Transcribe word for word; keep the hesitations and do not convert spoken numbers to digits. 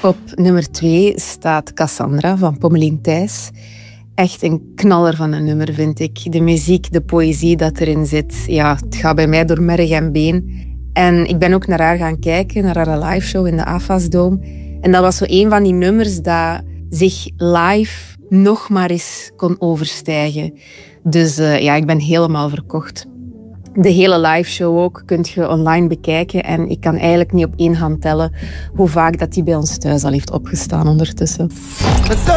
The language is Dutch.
Op nummer twee staat Cassandra van Pommelien Thijs. Echt een knaller van een nummer, vind ik. De muziek, de poëzie dat erin zit. Ja, het gaat bij mij door merg en been. En ik ben ook naar haar gaan kijken, naar haar live show in de A F A S-Dome. En dat was zo een van die nummers dat zich live nog maar eens kon overstijgen. Dus uh, ja, ik ben helemaal verkocht. De hele live show ook kunt je online bekijken. En ik kan eigenlijk niet op één hand tellen hoe vaak dat die bij ons thuis al heeft opgestaan ondertussen.